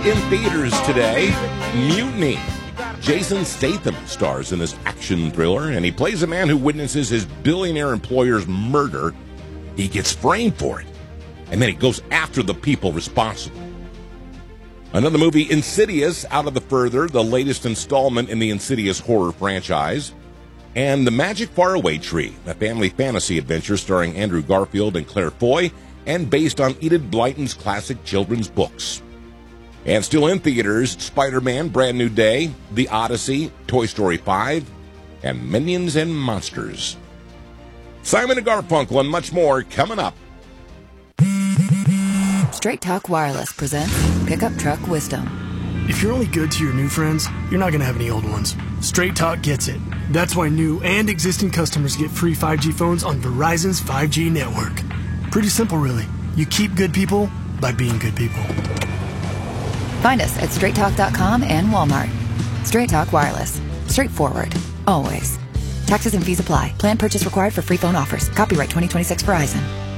in theaters today, Mutiny. Jason Statham stars in this action thriller, and he plays a man who witnesses his billionaire employer's murder. He gets framed for it, and then he goes after the people responsible. Another movie, Insidious, Out of the Further, the latest installment in the Insidious horror franchise. And The Magic Faraway Tree, a family fantasy adventure starring Andrew Garfield and Claire Foy, and based on Enid Blyton's classic children's books. And still in theaters, Spider-Man, Brand New Day, The Odyssey, Toy Story 5, and Minions and Monsters. Simon and Garfunkel and much more coming up. Straight Talk Wireless presents Pickup Truck Wisdom. If you're only good to your new friends, you're not going to have any old ones. Straight Talk gets it. That's why new and existing customers get free 5G phones on Verizon's 5G network. Pretty simple, really. You keep good people by being good people. Find us at straighttalk.com and Walmart. Straight Talk Wireless. Straightforward. Always. Taxes and fees apply. Plan purchase required for free phone offers. Copyright 2026 Verizon.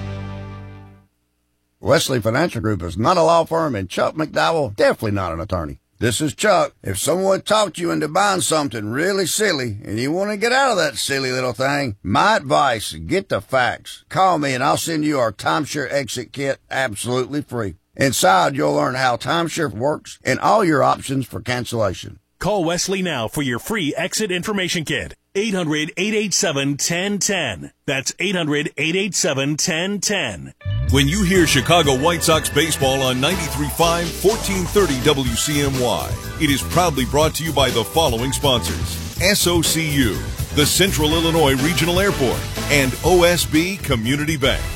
Wesley Financial Group is not a law firm, and Chuck McDowell definitely not an attorney. This is Chuck. If someone talked you into buying something really silly and you want to get out of that silly little thing, my advice, get the facts. Call me and I'll send you our timeshare exit kit absolutely free. Inside, you'll learn how timeshare works and all your options for cancellation. Call Wesley now for your free exit information kit. 800-887-1010. That's 800-887-1010. When you hear Chicago White Sox baseball on 93.5, 1430 WCMY, it is proudly brought to you by the following sponsors: SOCU, the Central Illinois Regional Airport, and OSB Community Bank.